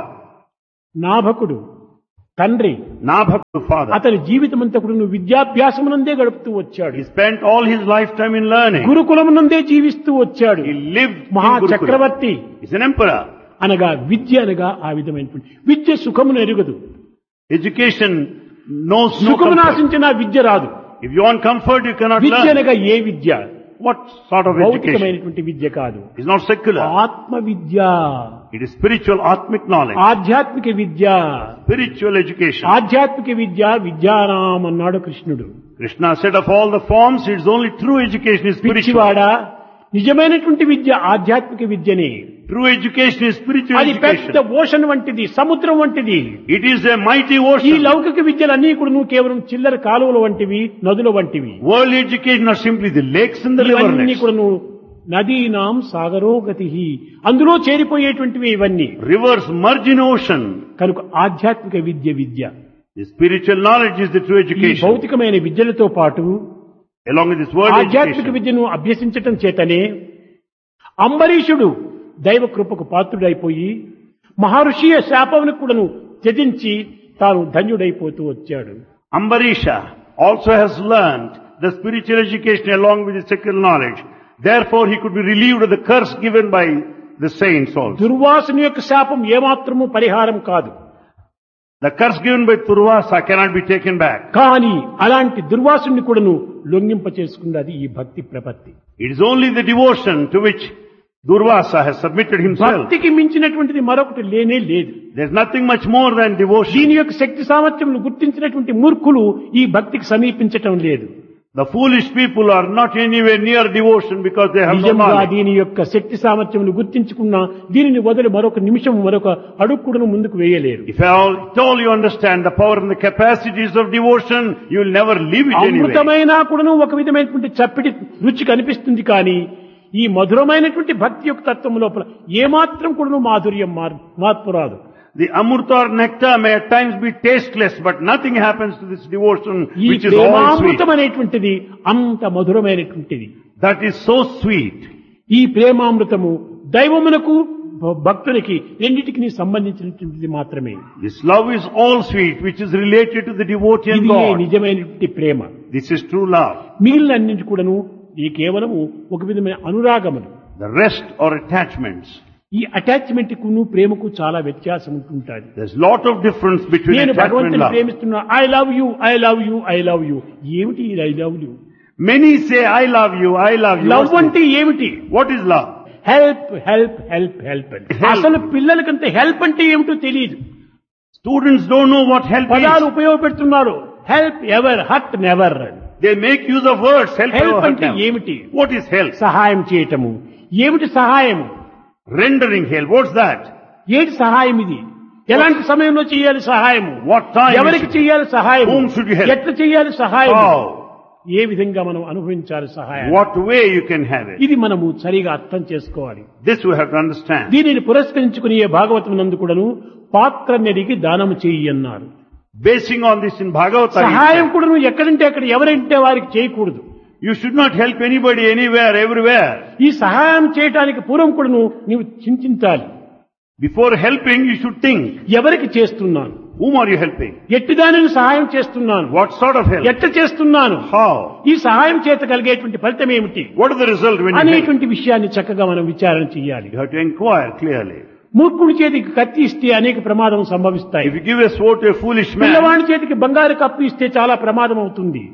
నాభకుడు తండ్రి. Nabhakudu, father. అతని జీవితమంతా కూడాను విద్యాభ్యాసమునందే గడుపుతూ వచ్చాడు. He spent all his lifetime in learning. గురుకులమునందే జీవిస్తూ వచ్చాడు. He lived మహా in Gurukula. Chakravarthi He's an emperor. అనగా విద్య అనగా ఆ విధమైనటువంటి విద్య సుఖమును ఎరుగదు. Education knows no సుఖమును comfort. ఆశించిన విద్య రాదు. If you want comfort, you cannot Vidya learn. అనగా ఏ విద్య? What sort of education? భౌతికమైనటువంటి విద్య కాదు. It's not secular. ఆత్మ విద్య, It is spiritual, atmic knowledge. ఆధ్యాత్మిక విద్య. Spiritual education. ఆధ్యాత్మిక విద్య విద్యానాం అన్నాడు కృష్ణుడు. Krishna said of all the forms, it's only true education is spiritual. పిచ్చివాడా, నిజమైనటువంటి విద్య ఆధ్యాత్మిక విద్యనే. True education is spiritual అది పెద్ద education. ఓషన్ వంటిది, సముద్రం వంటిది. It is a mighty ఈ ocean. లౌకిక విద్యలన్నీ కూడా నువ్వు కేవలం చిల్లర కాలువల వంటివి, నదుల వంటివి. Worldly education are simply the lakes and the ఇవన్నీ rivulets. కూడా నువ్వు నదీనాం సాగరో గతి, అందులో చేరిపోయేటువంటివి ఇవన్నీ. Rivers merge in ocean. కనుక ఆధ్యాత్మిక విద్య విద్య. The spiritual knowledge is the true ఈ education. భౌతికమైన విద్యలతో పాటు Along with this worldly ఆధ్యాత్మిక education. విద్యను అభ్యసించటం చేతనే అంబరీషుడు దైవ కృపకు పాత్రుడైపోయి మహర్షి శాపమును కూడాను త్యజించి తాను ధన్యుడైపోతూ వచ్చాడు. Ambarisha also has learned the spiritual education along with the secular knowledge. Therefore, he could be relieved of the curse given by the saints also. దుర్వాసుని యొక్క శాపం ఏమాత్రము పరిహారం కాదు. The curse given by Turvasa cannot be taken back. కానీ అలాంటి దుర్వాసుని కూడాను లొంగింప చేసుకున్నది ఈ భక్తి ప్రపత్తి. It is only the devotion to which Durvasa has submitted himself. భక్తికి మించినటువంటిది మరొకటి లేనే లేదు. There is nothing much more than devotion. దీని యొక్క శక్తి సామర్థ్యములు గుర్తించినటువంటి మూర్ఖులు ఈ భక్తికి సమీపించటం లేదు. The foolish people are not anywhere near devotion because they have no నిజంగా knowledge. దీని యొక్క శక్తి సామర్థ్యములు గుర్తించుకున్నా దీనిని వదిలి మరొక నిమిషం మరొక అడుగుడును ముందుకు వేయలేరు. If all, if all you understand the power and the capacities of devotion, you will never leave it anyway. అమృతమైన కూడాను ఒక విధమైనటువంటి చప్పిడి రుచి కనిపిస్తుంది కానీ ఈ మధురమైనటువంటి భక్తి యొక్క తత్వం లోపల ఏమాత్రం కూడాను మాధుర్యం మార్- మార్పు రాదు. The amrita or nectar may at times be tasteless, but nothing happens to this devotion ఈ which is all sweet. ప్రేమామృతం అనేటువంటిది అంత మధురమైనటువంటిది. That is so sweet. ఈ ప్రేమామృతము దైవమునకు భ- భక్తునికి రెండింటికి సంబంధించినటువంటిది మాత్రమే. This love is all sweet, which is related to the devotee and ఇది God. నిజమైనటువంటి ప్రేమ. This is true love. మిగిలినన్నింటి కూడాను ఈ కేవలము ఒక విధమైన అనురాగములు. The rest are attachments. ఈ అటాచ్మెంట్ కును ప్రేమకు చాలా వ్యత్యాసం ఉంటుంటుంది. There's lot of difference between నేను attachment and భగవంతుని love. ప్రేమిస్తున్నా, I love you, I love you, I love you. ఏమిటి I love you? Many say, I love you, I love you. Love అంటే ఏమిటి? What is love? Help help help help అని. Help. అసలు పిల్లలకంటే help అంటే ఏమిటో తెలియదు. Students don't know what help పదాలు is. ఉపయోగపెడుతున్నారు. Help ever, hurt never. They make use of words, help help never hurt అంటే them. ఏమిటి? What is help? సహాయం చేయటము. ఏమిటి సహాయము? Rendering help. What's that? ఏంటి సహాయం ఇది? ఎలాంటి సమయంలో చేయాలి సహాయము? What time? ఎవరికి is it? చేయాలి సహాయం? Whom should you help? ఎట్లా చేయాలి సహాయం? How? ఏ విధంగా మనం అనుభవించాలి సహాయం? What way you can have it? ఇది మనము సరిగా అర్థం చేసుకోవాలి. This we have to understand. దీనిని పురస్కరించుకుని ఏ భాగవతం నందు కూడాను పాత్ర నెరిగి దానము చెయ్యి అన్నారు. Basing on this in Bhagavata, సహాయం కూడా నువ్వు ఎక్కడంటే అక్కడ ఎవరంటే వారికి చేయకూడదు. you should not help anybody anywhere, everywhere. ఈ సహాయం చేయటానికి పూర్వం కూడా నువ్వు నీవు చింతించాలి. Before helping, you should think, ఎవరికి చేస్తున్నాను? whom are you helping? ఎట్టి దానిని సహాయం చేస్తున్నాను? What sort of help? ఎట్ట చేస్తున్నాను? How? ఈ సహాయం చేత కలిగేటువంటి ఫలితం ఏమిటి What is the result when you help? అనేటువంటి విషయాన్ని చక్కగా మనం విచారణ చేయాలి. You have to inquire clearly. మూర్ఖుడి చేతికి కత్తి ఇస్తే అనేక ప్రమాదం సంభవిస్తాయి. If you give a sword to a foolish man, పిల్లవాడి చేతికి బంగారు కప్పు ఇస్తే చాలా ప్రమాదం అవుతుంది.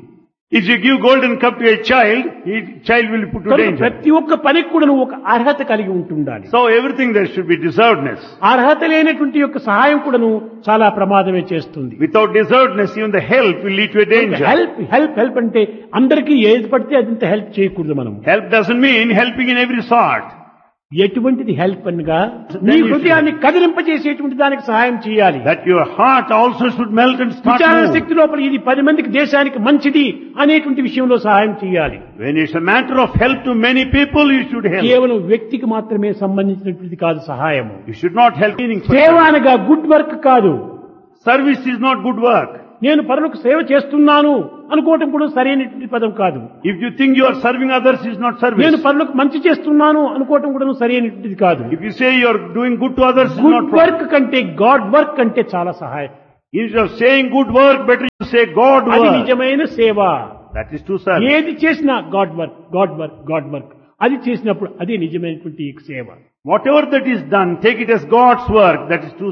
If you give golden cup to a child, the child will be put to కనుక danger. ప్రతి ఒక్క పనికి కూడా నువ్వు ఒక అర్హత కలిగి ఉంటుండాలి. So everything there should be deservedness. అర్హత లేనటువంటి యొక్క సహాయం కూడాను చాలా ప్రమాదమే చేస్తుంది. Without deservedness, even the help will lead to a danger. Help help help అంటే అందరికీ ఏది పడితే అదంతా హెల్ప్ చేయకూడదు మనం. Help doesn't mean helping in every sort. ఎటువంటిది హెల్ప్ అనగా నీ హృదయాన్ని కదిలింపజేసేటువంటి దానికి సహాయం చేయాలి. That your heart also should melt and start విచారణ move. శక్తి లోపల ఇది పది మందికి దేశానికి మంచిది అనేటువంటి విషయంలో సహాయం చేయాలి. When it's a matter of help to many people, you should help. కేవలం వ్యక్తికి మాత్రమే సంబంధించినటువంటి కాదు సహాయము. You should not help meaningful. సేవ అనగా గుడ్ వర్క్ కాదు. Service is not good work. నేను పరులకు సేవ చేస్తున్నాను అనుకోవటం కూడా సరైనటువంటి పదం కాదు. If you think you are serving others, is not service. నేను పరులకు మంచి చేస్తున్నాను అనుకోవటం కూడా సరైనటువంటిది కాదు. If you say you are doing good to others, is good not proper. Work కంటే గాడ్ వర్క్ అంటే చాలా సహాయం. Instead of saying good work, better you say God అది work. నిజమైన సేవ. That is to serve. ఏది చేసినా God work God work God work అది చేసినప్పుడు అదే నిజమైనటువంటి సేవ. Whatever that is done, take it as God's work. That is to